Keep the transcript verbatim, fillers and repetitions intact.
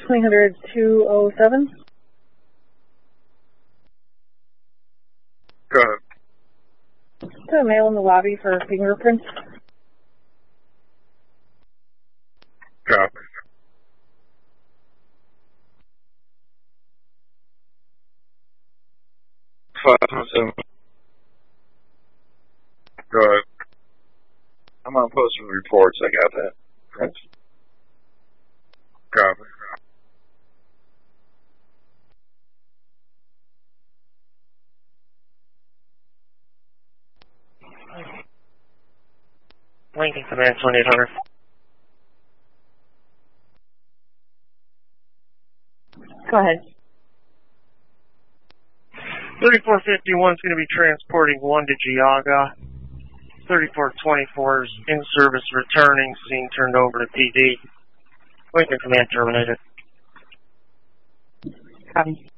twenty hundred two oh seven. Go ahead. Put a male in the lobby for fingerprints. Copy. Five seven. Go ahead. I'm on posting reports. I got that. Prints. Copy. Lincoln Command twenty-eight hundred. Go ahead. thirty-four fifty-one is going to be transporting one to Geauga. thirty-four twenty-four is in service returning, scene turned over to P D. Lincoln Command terminated. Copy.